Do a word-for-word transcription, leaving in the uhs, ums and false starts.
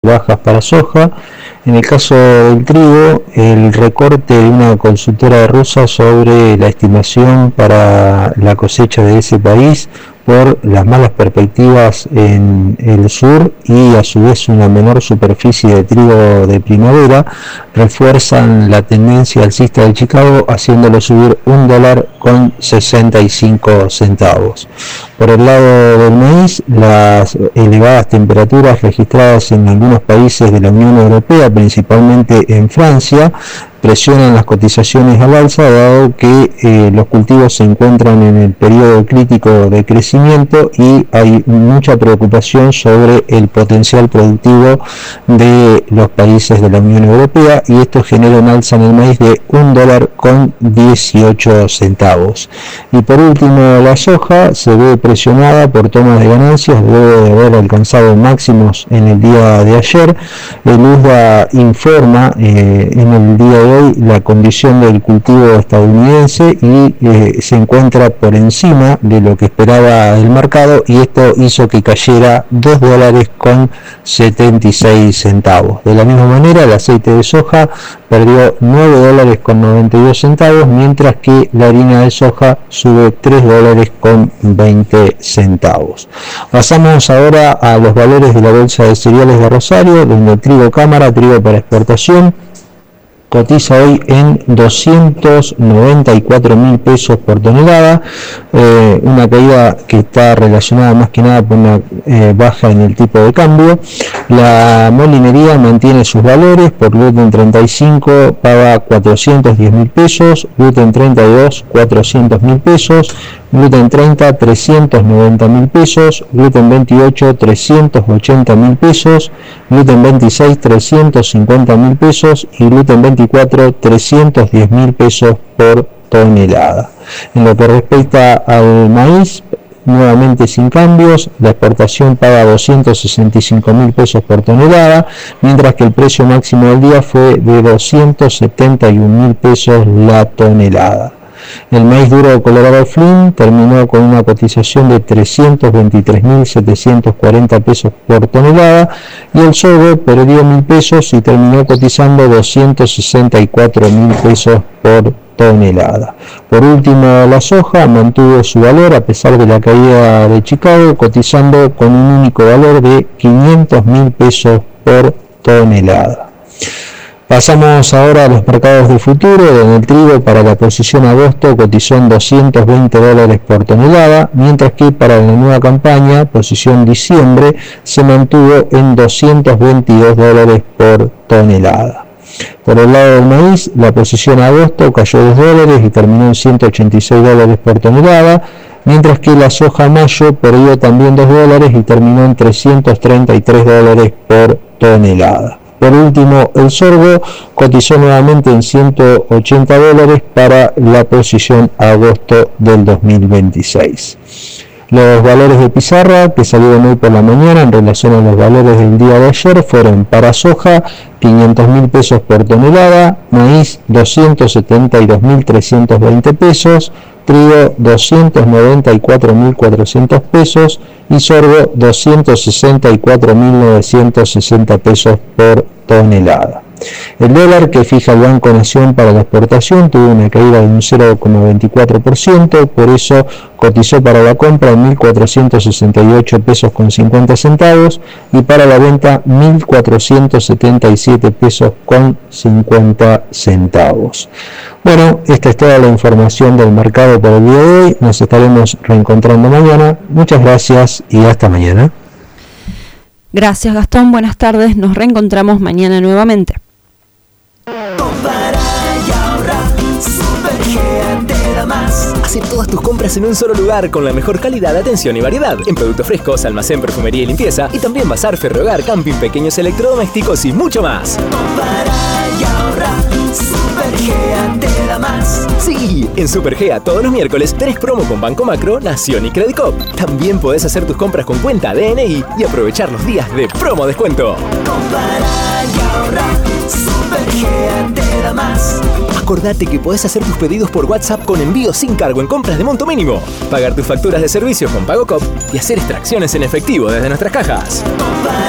bajas para soja. En el caso del trigo, el recorte de una consultora rusa sobre la estimación para la cosecha de ese país por las malas perspectivas en el sur y a su vez una menor superficie de trigo de primavera refuerzan la tendencia alcista de Chicago, haciéndolo subir un dólar con sesenta y cinco centavos. Por el lado del maíz, las elevadas temperaturas registradas en algunos países de la Unión Europea, principalmente en Francia, presionan las cotizaciones al alza, dado que eh, los cultivos se encuentran en el periodo crítico de crecimiento y hay mucha preocupación sobre el potencial productivo de los países de la Unión Europea, y esto genera un alza en el maíz de un dólar con dieciocho centavos. Y por último, la soja se ve presionada por tomas de ganancias luego de haber alcanzado máximos en el día de ayer. El U S D A informa eh, en el día de hoy la condición del cultivo estadounidense y eh, se encuentra por encima de lo que esperaba el mercado, y esto hizo que cayera dos dólares con setenta y seis centavos. De la misma manera, el aceite de soja perdió nueve dólares con noventa y dos centavos, mientras que la harina de soja sube tres dólares con veinte centavos. Pasamos ahora a los valores de la bolsa de cereales de Rosario, donde el trigo cámara, trigo para exportación, cotiza hoy en doscientos noventa y cuatro mil pesos por tonelada, eh, una caída que está relacionada más que nada por una eh, baja en el tipo de cambio. La molinería mantiene sus valores. Por gluten treinta y cinco paga cuatrocientos diez mil pesos, gluten treinta y dos cuatrocientos mil pesos, gluten treinta trescientos noventa mil pesos, gluten veintiocho trescientos ochenta mil pesos, gluten veintiséis trescientos cincuenta mil pesos y gluten veinticuatro trescientos diez mil pesos por tonelada. En lo que respecta al maíz, nuevamente sin cambios, la exportación paga doscientos sesenta y cinco mil pesos por tonelada, mientras que el precio máximo del día fue de doscientos setenta y un mil pesos la tonelada. El maíz duro Colorado Flynn terminó con una cotización de trescientos veintitrés mil setecientos cuarenta pesos por tonelada, y el sorgo perdió mil pesos y terminó cotizando doscientos sesenta y cuatro mil pesos por tonelada. Por último, la soja mantuvo su valor a pesar de la caída de Chicago, cotizando con un único valor de quinientos mil pesos por tonelada. Pasamos ahora a los mercados de futuro, donde el trigo para la posición agosto cotizó en doscientos veinte dólares por tonelada, mientras que para la nueva campaña, posición diciembre, se mantuvo en doscientos veintidós dólares por tonelada. Por el lado del maíz, la posición agosto cayó dos dólares y terminó en ciento ochenta y seis dólares por tonelada, mientras que la soja mayo perdió también dos dólares y terminó en trescientos treinta y tres dólares por tonelada. Por último, el sorgo cotizó nuevamente en ciento ochenta dólares para la posición agosto del dos mil veintiséis. Los valores de pizarra que salieron hoy por la mañana en relación a los valores del día de ayer fueron: para soja quinientos mil pesos por tonelada, maíz doscientos setenta y dos mil trescientos veinte pesos, trigo doscientos noventa y cuatro mil cuatrocientos pesos y sorgo doscientos sesenta y cuatro mil novecientos sesenta pesos por tonelada. El dólar que fija el Banco Nación para la exportación tuvo una caída de un cero coma veinticuatro por ciento, por eso cotizó para la compra en mil cuatrocientos sesenta y ocho pesos con cincuenta centavos y para la venta mil cuatrocientos setenta y siete pesos con cincuenta centavos. Bueno, esta es toda la información del mercado por el día de hoy. Nos estaremos reencontrando mañana. Muchas gracias y hasta mañana. Gracias, Gastón. Buenas tardes. Nos reencontramos mañana nuevamente. Compara y ahorra, Supergea te da más. Hace todas tus compras en un solo lugar con la mejor calidad, atención y variedad en productos frescos, almacén, perfumería y limpieza, y también bazar, ferrohogar, camping, pequeños electrodomésticos y mucho más. Compara y ahorra, Supergea te da más. Sí, en Supergea todos los miércoles tenés promo con Banco Macro, Nación y Credicop. También podés hacer tus compras con cuenta D N I y aprovechar los días de promo descuento. Compara y ahorra, Supergea te da más. Acordate que podés hacer tus pedidos por WhatsApp con envío sin cargo en compras de monto mínimo, pagar tus facturas de servicios con PagoCop y hacer extracciones en efectivo desde nuestras cajas. Compara